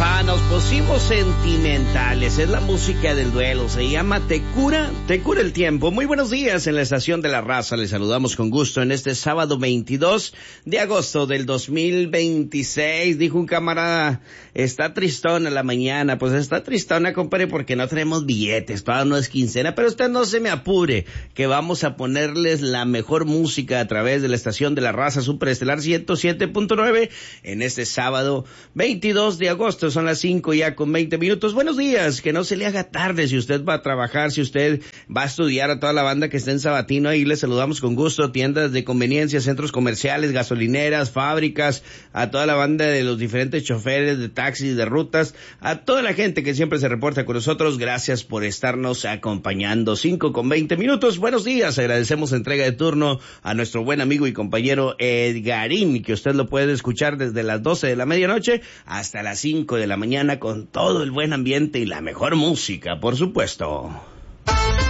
Nos pusimos sentimentales, es la música del duelo, se llama Te cura el tiempo. Muy buenos días en la Estación de la Raza, les saludamos con gusto en este sábado 22 de agosto del 2026. Dijo un camarada, está tristona la mañana. Pues está tristona, compadre, porque no traemos billetes, todavía no es quincena, pero usted no se me apure, que vamos a ponerles la mejor música a través de la Estación de la Raza Superestelar 107.9 en este sábado 22 de agosto. Son las 5 ya con 20 minutos. Buenos días, que no se le haga tarde si usted va a trabajar, si usted va a estudiar. A toda la banda que está en Sabatino, ahí les saludamos con gusto. Tiendas de conveniencia, centros comerciales, gasolineras, fábricas, a toda la banda de los diferentes choferes de taxis, de rutas, a toda la gente que siempre se reporta con nosotros. Gracias por estarnos acompañando. 5 con 20 minutos. Buenos días, agradecemos entrega de turno a nuestro buen amigo y compañero Edgarín, que usted lo puede escuchar desde las 12 de la medianoche hasta las 5 de la mañana con todo el buen ambiente y la mejor música, por supuesto.